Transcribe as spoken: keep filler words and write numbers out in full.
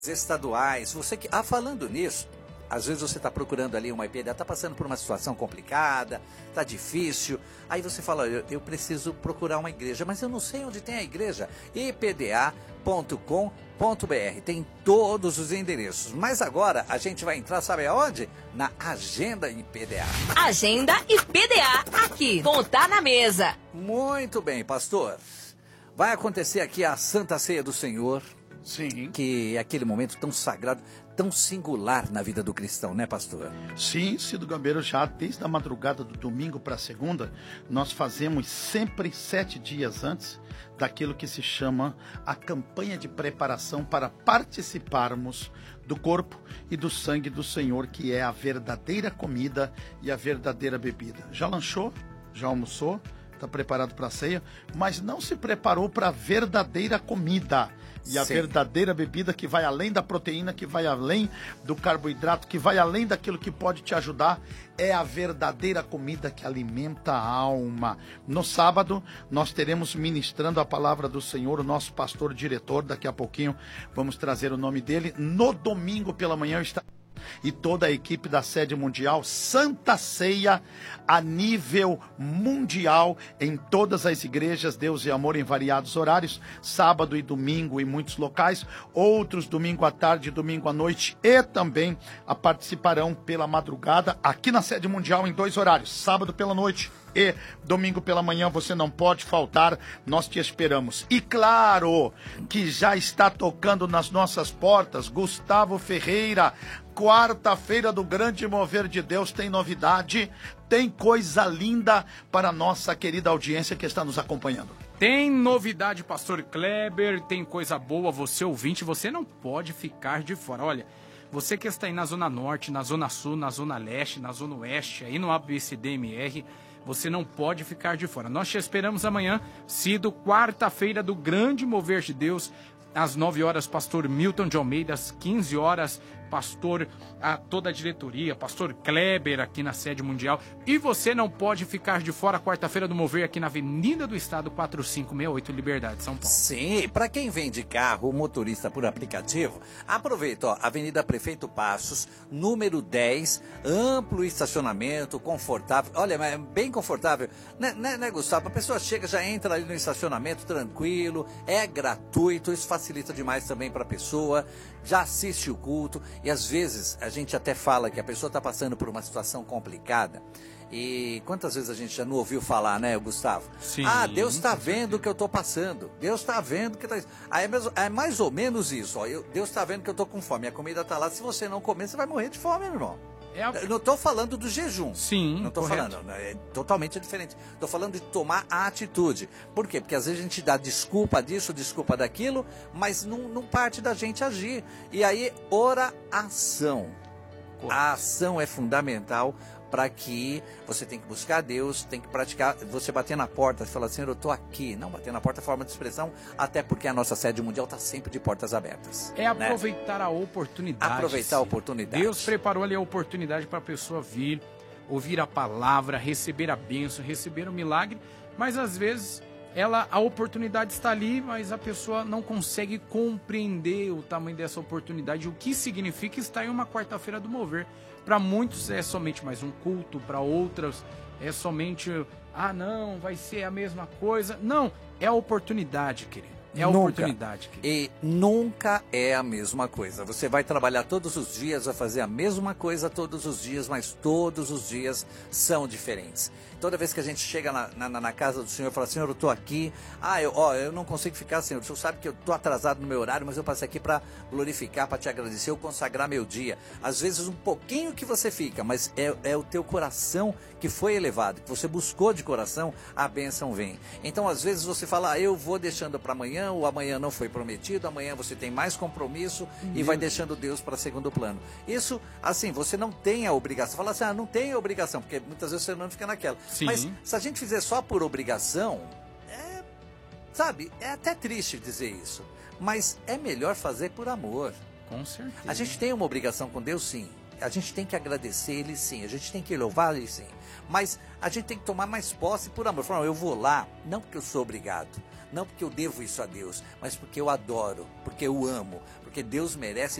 estaduais, você que... Ah, falando nisso, às vezes você está procurando ali uma I P D A, está passando por uma situação complicada, está difícil, aí você fala, eu, eu preciso procurar uma igreja, mas eu não sei onde tem a igreja. I P D A ponto com ponto B R, tem todos os endereços, mas agora a gente vai entrar, sabe aonde? Na Agenda I P D A. Agenda I P D A, aqui, Tá na Mesa. Muito bem, pastor. Vai acontecer aqui a Santa Ceia do Senhor. Sim. Que é aquele momento tão sagrado, tão singular na vida do cristão, né, pastor? Sim, Cido Gambeiro, já desde a madrugada do domingo para a segunda, nós fazemos sempre sete dias antes daquilo que se chama a campanha de preparação para participarmos do corpo e do sangue do Senhor, que é a verdadeira comida e a verdadeira bebida. Já lanchou? Já almoçou? Está preparado para a ceia? Mas não se preparou para a verdadeira comida. E a Sim. verdadeira bebida que vai além da proteína, que vai além do carboidrato, que vai além daquilo que pode te ajudar, é a verdadeira comida que alimenta a alma. No sábado, nós teremos ministrando a palavra do Senhor, o nosso pastor diretor, daqui a pouquinho vamos trazer o nome dele. No domingo pela manhã está... e toda a equipe da Sede Mundial, Santa Ceia a nível mundial, em todas as igrejas, Deus e Amor, em variados horários, sábado e domingo em muitos locais, outros domingo à tarde, domingo à noite, e também a participarão pela madrugada, aqui na Sede Mundial em dois horários, sábado pela noite e domingo pela manhã. Você não pode faltar, nós te esperamos. E claro que já está tocando nas nossas portas, Gustavo Ferreira, quarta-feira do Grande Mover de Deus, tem novidade, tem coisa linda para a nossa querida audiência que está nos acompanhando. Tem novidade, pastor Kleber, tem coisa boa, você ouvinte, você não pode ficar de fora. Olha, você que está aí na Zona Norte, na Zona Sul, na Zona Leste, na Zona Oeste, aí no A B C D M R, você não pode ficar de fora. Nós te esperamos amanhã, sido quarta-feira do Grande Mover de Deus, às nove horas, pastor Milton de Almeida, às quinze horas, pastor, a toda a diretoria, pastor Kleber aqui na Sede Mundial. E você não pode ficar de fora, quarta-feira do Mover, aqui na Avenida do Estado, quatro cinco seis oito, Liberdade, São Paulo. Sim, para quem vem de carro, motorista por aplicativo, aproveita, ó, Avenida Prefeito Passos, número dez, amplo estacionamento, confortável, olha, é bem confortável, né, né, né, Gustavo? A pessoa chega, já entra ali no estacionamento tranquilo, é gratuito, isso facilita demais também para a pessoa, já assiste o culto. E às vezes a gente até fala que a pessoa está passando por uma situação complicada. E quantas vezes a gente já não ouviu falar, né, Gustavo? Sim, ah, Deus está vendo o que eu estou passando. Deus está vendo que está... Ah, é, mesmo, é mais ou menos isso. Ó. Eu, Deus está vendo que eu estou com fome. A comida está lá. Se você não comer, você vai morrer de fome, meu irmão. É a... Eu não estou falando do jejum. Sim, não estou falando. É totalmente diferente. Estou falando de tomar a atitude. Por quê? Porque às vezes a gente dá desculpa disso, desculpa daquilo, mas não, não parte da gente agir. E aí, oração. A ação é fundamental para que você tem que buscar Deus, tem que praticar, você bater na porta, você fala, Senhor, eu estou aqui. Não, bater na porta é forma de expressão, até porque a nossa sede mundial está sempre de portas abertas. É aproveitar, né, a oportunidade. Aproveitar a oportunidade. Deus preparou ali a oportunidade para a pessoa vir, ouvir a palavra, receber a bênção, receber o milagre, mas às vezes ela, a oportunidade está ali, mas a pessoa não consegue compreender o tamanho dessa oportunidade, o que significa estar em uma quarta-feira do Mover. Para muitos é somente mais um culto, para outras é somente, ah não, vai ser a mesma coisa. Não, é a oportunidade, querido. É a nunca. oportunidade. Querido. E nunca é a mesma coisa. Você vai trabalhar todos os dias, vai fazer a mesma coisa todos os dias, mas todos os dias são diferentes. Toda vez que a gente chega na, na, na casa do Senhor e fala, Senhor, eu estou aqui, ah, eu, ó, eu não consigo ficar, Senhor, o Senhor sabe que eu estou atrasado no meu horário, mas eu passei aqui para glorificar, para te agradecer, eu consagrar meu dia. Às vezes um pouquinho que você fica, mas é, é o teu coração que foi elevado, que você buscou de coração, a bênção vem. Então, às vezes você fala, ah, eu vou deixando para amanhã, o amanhã não foi prometido, amanhã você tem mais compromisso uhum. e vai deixando Deus para segundo plano. Isso, assim, você não tem a obrigação. Fala assim, ah, não tem a obrigação, porque muitas vezes você não fica naquela. Sim. Mas se a gente fizer só por obrigação, é, sabe, é até triste dizer isso, mas é melhor fazer por amor. Com certeza. A gente tem uma obrigação com Deus, sim. A gente tem que agradecer Ele, sim. A gente tem que louvar Ele, sim. Mas a gente tem que tomar mais posse por amor. Falar, eu vou lá, não porque eu sou obrigado, não porque eu devo isso a Deus, mas porque eu adoro, porque eu amo, porque Deus merece